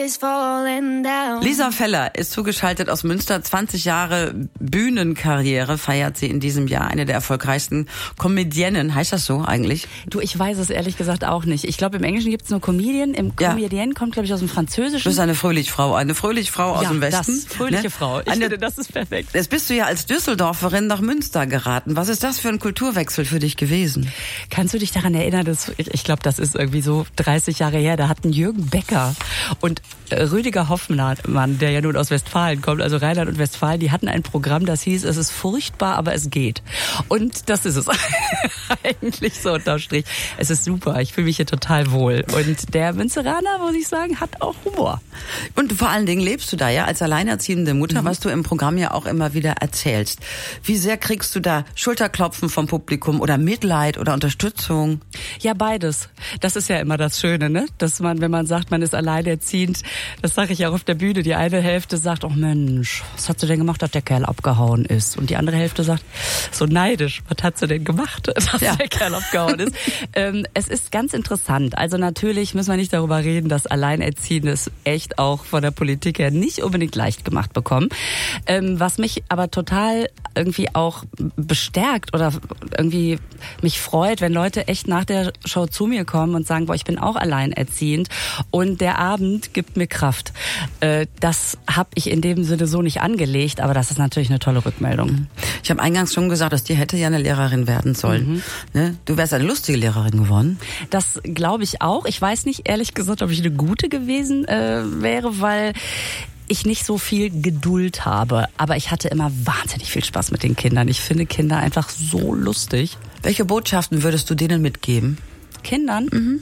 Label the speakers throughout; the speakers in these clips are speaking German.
Speaker 1: is falling down.
Speaker 2: Lisa Feller ist zugeschaltet aus Münster. 20 Jahre Bühnenkarriere feiert sie in diesem Jahr. Eine der erfolgreichsten Comedienne. Heißt das so eigentlich?
Speaker 3: Du, ich weiß es ehrlich gesagt auch nicht. Ich glaube, im Englischen gibt es nur Comedian. Im Comedienne kommt, glaube ich, aus dem Französischen.
Speaker 2: Du bist eine Fröhlichfrau. Eine Fröhlichfrau aus dem Westen.
Speaker 3: Das, fröhliche Frau. Ich finde, das ist perfekt.
Speaker 2: Jetzt bist du ja als Düsseldorferin nach Münster geraten. Was ist das für ein Kulturwechsel für dich gewesen?
Speaker 3: Kannst du dich daran erinnern, dass ich glaube, das ist irgendwie so 30 Jahre her, da hatten Jürgen Becker und Rüdiger Hoffmann, der ja nun aus Westfalen kommt, also Rheinland und Westfalen, die hatten ein Programm, das hieß, es ist furchtbar, aber es geht. Und das ist es eigentlich so unterm Strich. Es ist super, ich fühle mich hier total wohl. Und der Münsteraner, muss ich sagen, hat auch Humor.
Speaker 2: Und vor allen Dingen lebst du da ja als alleinerziehende Mutter, was du im Programm ja auch immer wieder erzählst. Wie sehr kriegst du da Schulterklopfen vom Publikum oder Mitleid oder Unterstützung?
Speaker 3: Ja, beides. Das ist ja immer das Schöne, ne? Dass man, wenn man sagt, man ist alleinerziehend, das sage ich ja auch auf der Bühne, die eine Hälfte sagt, oh Mensch, was hast du denn gemacht, dass der Kerl abgehauen ist? Und die andere Hälfte sagt, so neidisch, was hast du denn gemacht, dass der Kerl abgehauen ist? Es ist ganz interessant. Also natürlich müssen wir nicht darüber reden, dass Alleinerziehende es echt auch von der Politik her nicht unbedingt leicht gemacht bekommen. Was mich aber total irgendwie auch bestärkt oder irgendwie mich freut, wenn Leute echt nach der Show zu mir kommen und sagen, boah, ich bin auch alleinerziehend und der Abend gibt mir Kraft. Das habe ich in dem Sinne so nicht angelegt, aber das ist natürlich eine tolle Rückmeldung.
Speaker 2: Ich habe eingangs schon gesagt, dass dir hätte ja eine Lehrerin werden sollen. Ne? Du wärst eine lustige Lehrerin geworden.
Speaker 3: Das glaube ich auch. Ich weiß nicht, ehrlich gesagt, ob ich eine gute gewesen wäre, weil ich nicht so viel Geduld habe. Aber ich hatte immer wahnsinnig viel Spaß mit den Kindern. Ich finde Kinder einfach so lustig.
Speaker 2: Welche Botschaften würdest du denen mitgeben?
Speaker 3: Kindern?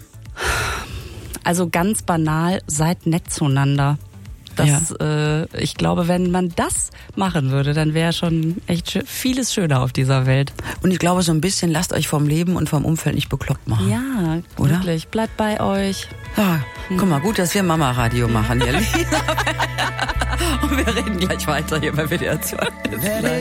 Speaker 3: Also ganz banal, seid nett zueinander. Ich glaube, wenn man das machen würde, dann wäre schon echt vieles schöner auf dieser Welt.
Speaker 2: Und ich glaube, so ein bisschen lasst euch vom Leben und vom Umfeld nicht bekloppt machen.
Speaker 3: Ja, oder? Wirklich. Bleibt bei euch.
Speaker 2: Ja, guck mal, gut, dass wir Mama-Radio machen hier. Und wir reden gleich weiter hier bei WDR 2.